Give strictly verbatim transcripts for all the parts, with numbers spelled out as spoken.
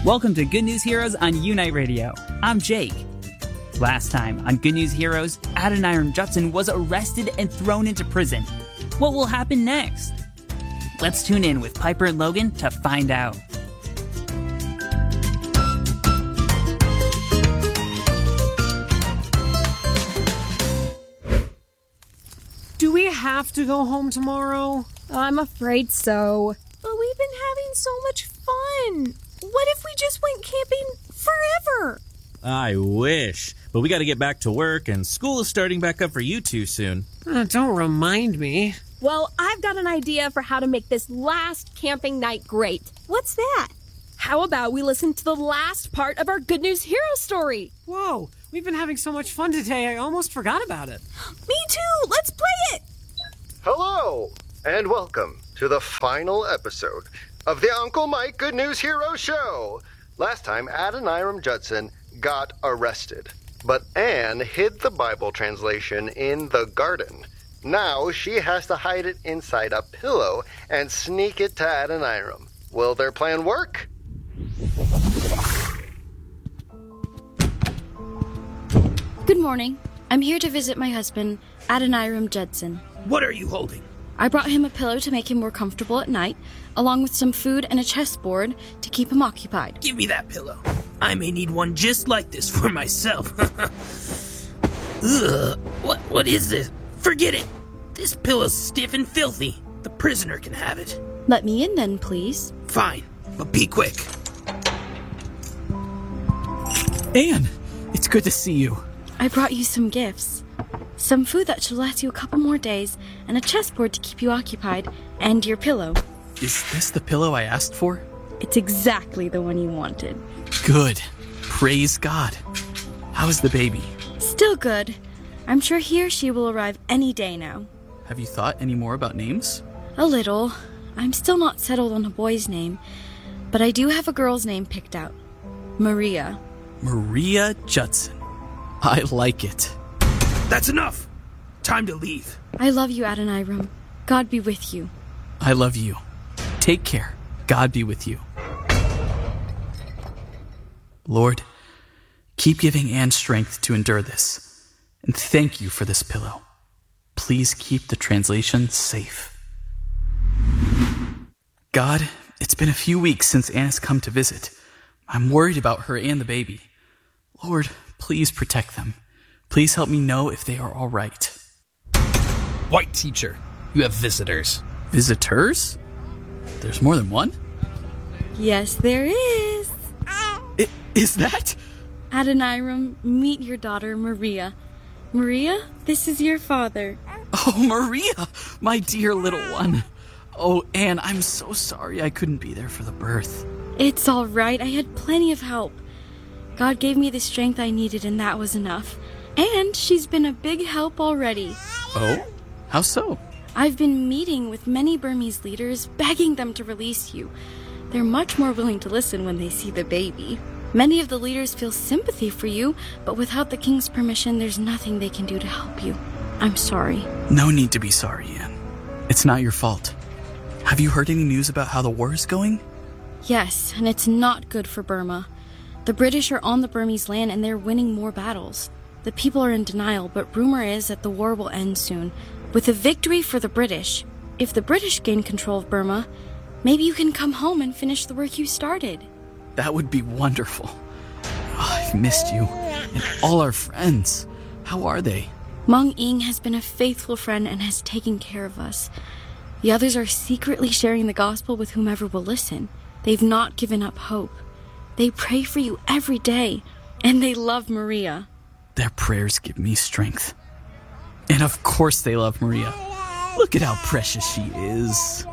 Welcome to Good News Heroes on Unite Radio. I'm Jake. Last time on Good News Heroes, Adoniram Judson was arrested and thrown into prison. What will happen next? Let's tune in with Piper and Logan to find out. Do we have to go home tomorrow? I'm afraid so. But we've been having so much fun. What if we just went camping forever? I wish. But we got to get back to work, and school is starting back up for you two soon. Uh, don't remind me. Well, I've got an idea for how to make this last camping night great. What's that? How about we listen to the last part of our Good News Hero story? Whoa, we've been having so much fun today, I almost forgot about it. Me too! Let's play it! Hello, and welcome to the final episode of the Uncle Mike Good News Hero Show. Last time, Adoniram Judson got arrested, but Anne hid the Bible translation in the garden. Now she has to hide it inside a pillow and sneak it to Adoniram. Will their plan work? Good morning. I'm here to visit my husband, Adoniram Judson. What are you holding? I brought him a pillow to make him more comfortable at night, along with some food and a chessboard to keep him occupied. Give me that pillow. I may need one just like this for myself. Ugh, what, what is this? Forget it. This pillow's stiff and filthy. The prisoner can have it. Let me in then, please. Fine, but be quick. Anne, it's good to see you. I brought you some gifts. Some food that should last you a couple more days, and a chessboard to keep you occupied, and your pillow. Is this the pillow I asked for? It's exactly the one you wanted. Good. Praise God. How's the baby? Still good. I'm sure he or she will arrive any day now. Have you thought any more about names? A little. I'm still not settled on a boy's name, but I do have a girl's name picked out. Maria. Maria Judson. I like it. That's enough. Time to leave. I love you, Adoniram. God be with you. I love you. Take care. God be with you. Lord, keep giving Anne strength to endure this. And thank you for this pillow. Please keep the translation safe. God, it's been a few weeks since Anne has come to visit. I'm worried about her and the baby. Lord, please protect them. Please help me know if they are all right. White teacher, you have visitors. Visitors? There's more than one? Yes, there is. I, is that? Adoniram, meet your daughter, Maria. Maria, this is your father. Oh, Maria, my dear little one. Oh, Anne, I'm so sorry I couldn't be there for the birth. It's all right. I had plenty of help. God gave me the strength I needed, and that was enough. And she's been a big help already. Oh? How so? I've been meeting with many Burmese leaders, begging them to release you. They're much more willing to listen when they see the baby. Many of the leaders feel sympathy for you, but without the king's permission, there's nothing they can do to help you. I'm sorry. No need to be sorry, Anne. It's not your fault. Have you heard any news about how the war is going? Yes, and it's not good for Burma. The British are on the Burmese land and they're winning more battles. The people are in denial, but rumor is that the war will end soon, with a victory for the British. If the British gain control of Burma, maybe you can come home and finish the work you started. That would be wonderful. Oh, I've missed you, and all our friends. How are they? Mung Ing has been a faithful friend and has taken care of us. The others are secretly sharing the gospel with whomever will listen. They've not given up hope. They pray for you every day, and they love Maria. Their prayers give me strength. And of course they love Maria. Look at how precious she is.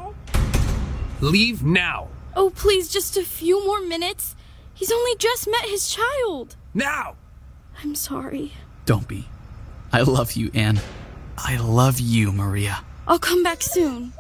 Leave now. Oh, please, just a few more minutes. He's only just met his child. Now! I'm sorry. Don't be. I love you, Anne. I love you, Maria. I'll come back soon.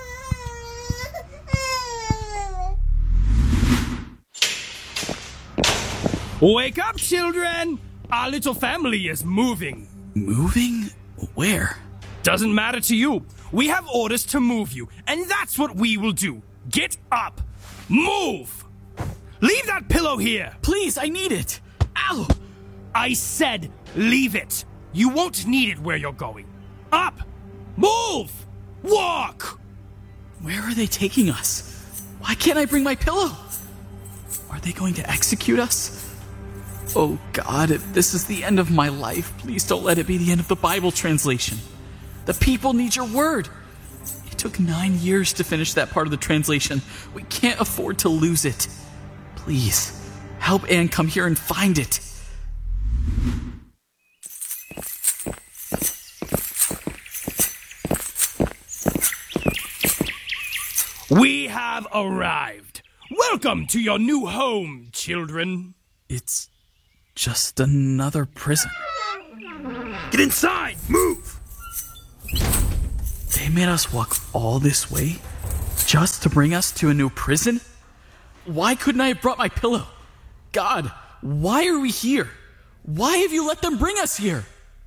Wake up, children! Our little family is moving. Moving? Where? Doesn't matter to you. We have orders to move you, and that's what we will do. Get up! Move! Leave that pillow here! Please, I need it! Ow! I said leave it! You won't need it where you're going. Up! Move! Walk! Where are they taking us? Why can't I bring my pillow? Are they going to execute us? Oh God, if this is the end of my life, please don't let it be the end of the Bible translation. The people need your word. It took nine years to finish that part of the translation. We can't afford to lose it. Please, help Anne come here and find it. We have arrived. Welcome to your new home, children. It's just another prison. Get inside! Move! They made us walk all this way just to bring us to a new prison? Why couldn't I have brought my pillow? God, why are we here? Why have you let them bring us here?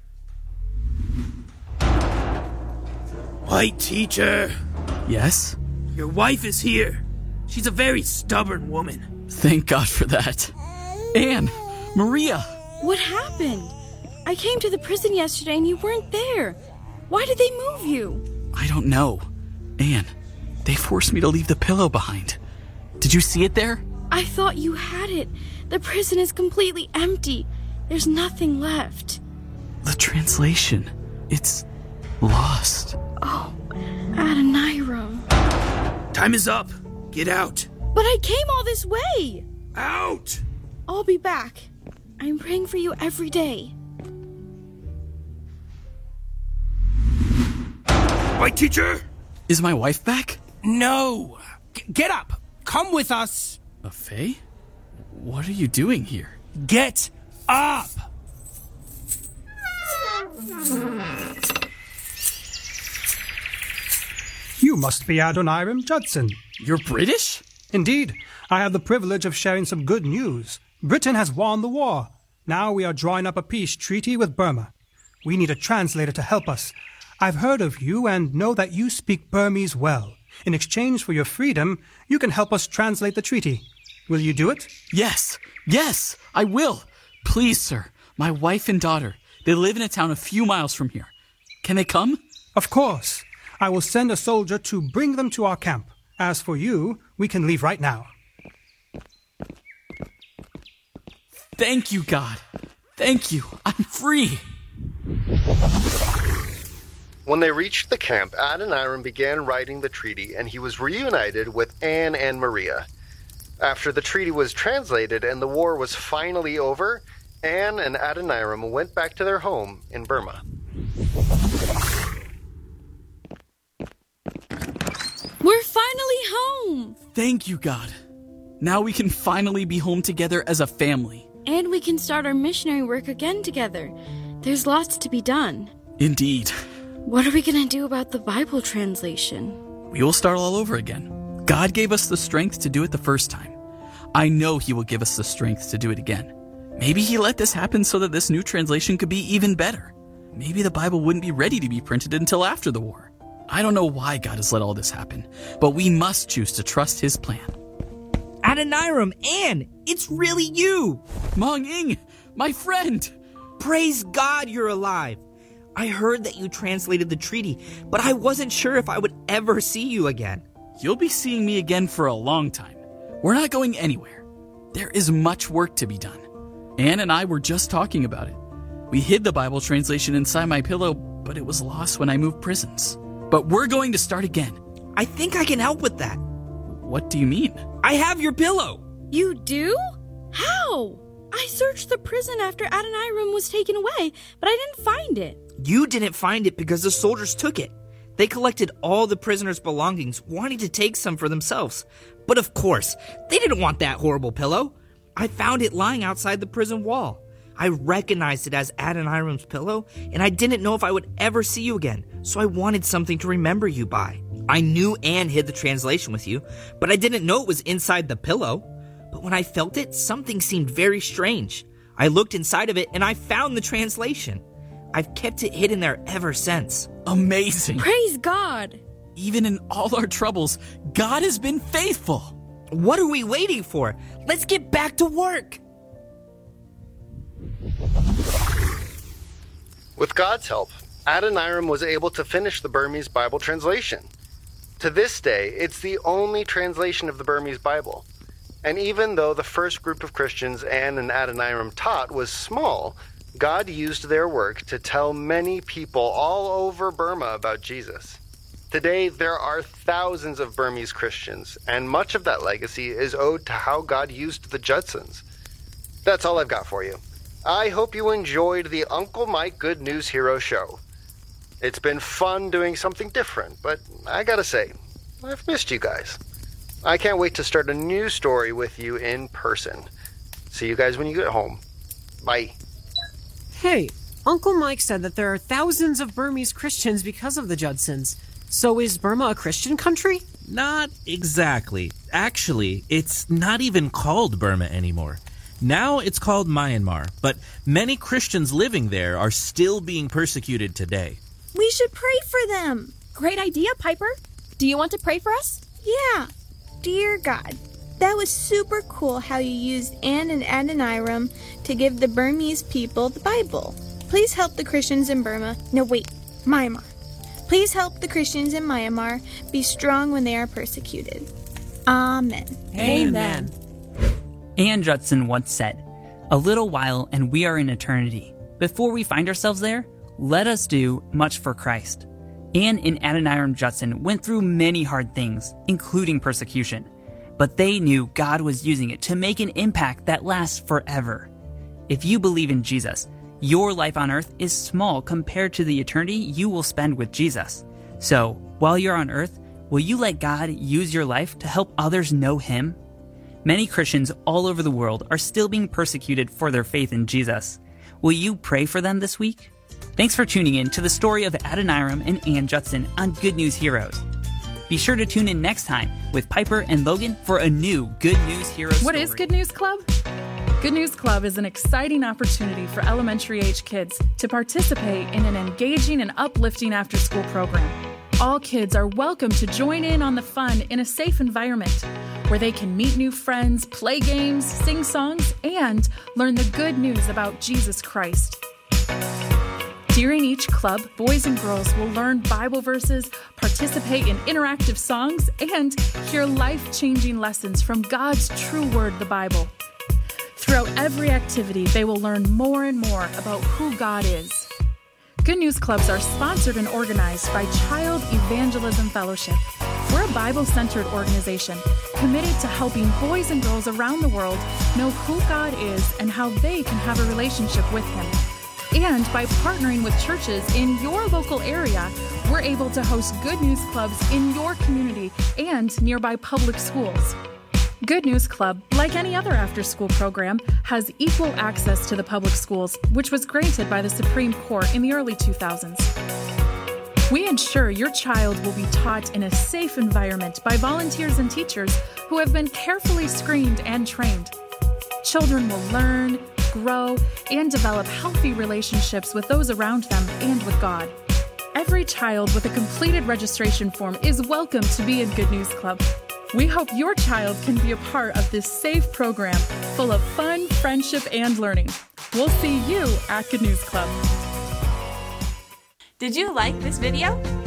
White teacher. Yes? Your wife is here. She's a very stubborn woman. Thank God for that. Anne, Maria. What happened? I came to the prison yesterday and you weren't there. Why did they move you? I don't know. Anne, they forced me to leave the pillow behind. Did you see it there? I thought you had it. The prison is completely empty. There's nothing left. The translation. It's lost. Oh, Adoniram. Time is up. Get out. But I came all this way. Out! I'll be back. I'm praying for you every day. White teacher? Is my wife back? No. G- get up. Come with us. A fae? What are you doing here? Get up. You must be Adoniram Judson. You're British? Indeed. I have the privilege of sharing some good news. Britain has won the war. Now we are drawing up a peace treaty with Burma. We need a translator to help us. I've heard of you and know that you speak Burmese well. In exchange for your freedom, you can help us translate the treaty. Will you do it? Yes. Yes, I will. Please, sir. My wife and daughter. They live in a town a few miles from here. Can they come? Of course. I will send a soldier to bring them to our camp. As for you, we can leave right now. Thank you, God. Thank you. I'm free. When they reached the camp, Adoniram began writing the treaty, and he was reunited with Anne and Maria. After the treaty was translated and the war was finally over, Anne and Adoniram went back to their home in Burma. We're finally home! Thank you, God. Now we can finally be home together as a family. And we can start our missionary work again together. There's lots to be done. Indeed. What are we going to do about the Bible translation? We will start all over again. God gave us the strength to do it the first time. I know He will give us the strength to do it again. Maybe He let this happen so that this new translation could be even better. Maybe the Bible wouldn't be ready to be printed until after the war. I don't know why God has let all this happen, but we must choose to trust His plan. Adoniram, Anne, it's really you! Mong Ing, my friend! Praise God you're alive! I heard that you translated the treaty, but I wasn't sure if I would ever see you again. You'll be seeing me again for a long time. We're not going anywhere. There is much work to be done. Anne and I were just talking about it. We hid the Bible translation inside my pillow, but it was lost when I moved prisons. But we're going to start again. I think I can help with that. What do you mean? I have your pillow. You do? How? I searched the prison after Adoniram was taken away, but I didn't find it. You didn't find it because the soldiers took it. They collected all the prisoners' belongings, wanting to take some for themselves. But of course, they didn't want that horrible pillow. I found it lying outside the prison wall. I recognized it as Adoniram's pillow, and I didn't know if I would ever see you again, so I wanted something to remember you by. I knew Anne hid the translation with you, but I didn't know it was inside the pillow. But when I felt it, something seemed very strange. I looked inside of it, and I found the translation. I've kept it hidden there ever since. Amazing. Praise God. Even in all our troubles, God has been faithful. What are we waiting for? Let's get back to work! With God's help, Adoniram was able to finish the Burmese Bible translation. To this day, it's the only translation of the Burmese Bible. And even though the first group of Christians Anne and Adoniram taught was small, God used their work to tell many people all over Burma about Jesus. Today, there are thousands of Burmese Christians, and much of that legacy is owed to how God used the Judsons. That's all I've got for you. I hope you enjoyed the Uncle Mike Good News Hero Show. It's been fun doing something different, but I gotta say, I've missed you guys. I can't wait to start a new story with you in person. See you guys when you get home. Bye. Hey, Uncle Mike said that there are thousands of Burmese Christians because of the Judsons. So is Burma a Christian country? Not exactly. Actually, it's not even called Burma anymore. Now it's called Myanmar, but many Christians living there are still being persecuted today. We should pray for them. Great idea, Piper. Do you want to pray for us? Yeah. Dear God, that was super cool how you used Anne and Adoniram to give the Burmese people the Bible. Please help the Christians in Burma. No, wait, Myanmar. Please help the Christians in Myanmar be strong when they are persecuted. Amen. Amen. Anne Judson once said, "A little while and we are in eternity. Before we find ourselves there, let us do much for Christ." Anne and Adoniram Judson went through many hard things, including persecution, but they knew God was using it to make an impact that lasts forever. If you believe in Jesus, your life on earth is small compared to the eternity you will spend with Jesus. So, while you're on earth, will you let God use your life to help others know Him? Many Christians all over the world are still being persecuted for their faith in Jesus. Will you pray for them this week? Thanks for tuning in to the story of Adoniram and Anne Judson on Good News Heroes. Be sure to tune in next time with Piper and Logan for a new Good News Heroes What story. is Good News Club? Good News Club is an exciting opportunity for elementary-age kids to participate in an engaging and uplifting after-school program. All kids are welcome to join in on the fun in a safe environment where they can meet new friends, play games, sing songs, and learn the good news about Jesus Christ. During each club, boys and girls will learn Bible verses, participate in interactive songs, and hear life-changing lessons from God's true word, the Bible. Throughout every activity, they will learn more and more about who God is. Good News Clubs are sponsored and organized by Child Evangelism Fellowship. We're a Bible-centered organization committed to helping boys and girls around the world know who God is and how they can have a relationship with Him. And by partnering with churches in your local area, we're able to host Good News Clubs in your community and nearby public schools. Good News Club, like any other after-school program, has equal access to the public schools, which was granted by the Supreme Court in the early two thousands. We ensure your child will be taught in a safe environment by volunteers and teachers who have been carefully screened and trained. Children will learn, grow, and develop healthy relationships with those around them and with God. Every child with a completed registration form is welcome to be in Good News Club. We hope your child can be a part of this safe program full of fun, friendship, and learning. We'll see you at Good News Club. Did you like this video?